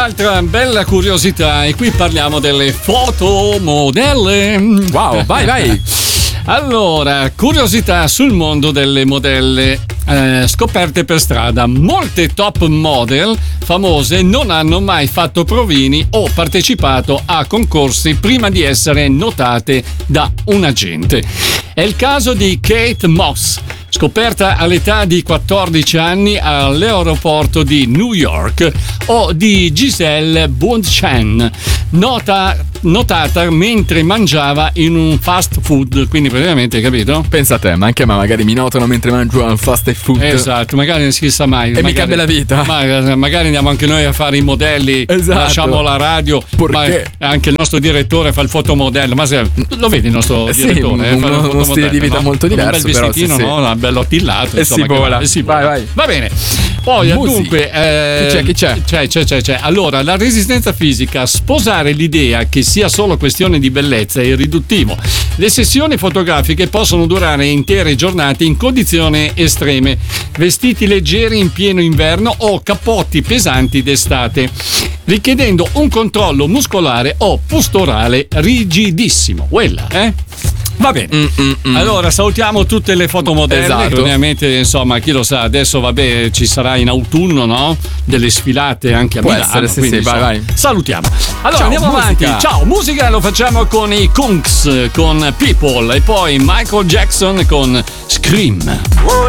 un'altra bella curiosità e qui parliamo delle fotomodelle. Wow, vai. Allora, curiosità sul mondo delle modelle scoperte per strada. Molte top model famose non hanno mai fatto provini o partecipato a concorsi prima di essere notate da un agente. È il caso di Kate Moss, scoperta all'età di 14 anni all'aeroporto di New York, o di Giselle Bundchen, notata mentre mangiava in un fast food, quindi praticamente, capito? Pensa a te, ma anche a me magari mi notano mentre mangio un fast food. Esatto, magari non si sa mai. E mi cambia la vita. Magari andiamo anche noi a fare i modelli, esatto. Lasciamo la radio, perché? Ma anche il nostro direttore fa il fotomodello. Ma se lo vedi il nostro direttore? Uno stile di vita molto diverso. Un bel vestitino, però, no? Bello attillato. E si vola. Vai. Va bene. Poi dunque chi c'è? C'è. Allora, la resistenza fisica, sposare l'idea che sia solo questione di bellezza è riduttivo. Le sessioni fotografiche possono durare intere giornate in condizioni estreme, vestiti leggeri in pieno inverno o cappotti pesanti d'estate, richiedendo un controllo muscolare o posturale rigidissimo. Quella, Va bene. Allora salutiamo tutte le fotomodelle. Esatto. Ovviamente, insomma, chi lo sa, adesso ci sarà in autunno, no? Delle sfilate anche a Può Milano. essere, quindi, insomma, vai. Salutiamo. Allora ciao, andiamo musica. avanti. Ciao, musica lo facciamo con i Kunks con People e poi Michael Jackson con Scream.